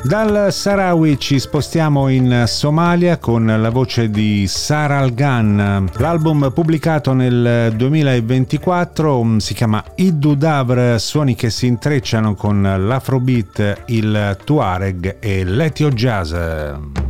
Dal Sahrawi ci spostiamo in Somalia con la voce di Sara Al-Ghan. L'album pubblicato nel 2024 si chiama Iddu Davr, suoni che si intrecciano con l'Afrobeat, il Tuareg e l'Ethio Jazz.